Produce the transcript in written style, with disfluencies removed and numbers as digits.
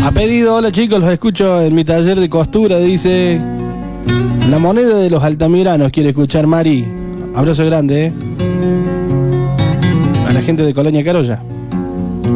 Ha pedido, hola chicos, los escucho en mi taller de costura, dice La moneda de los altamiranos, quiere escuchar Mari. Abrazo grande, a la gente de Colonia Carolla.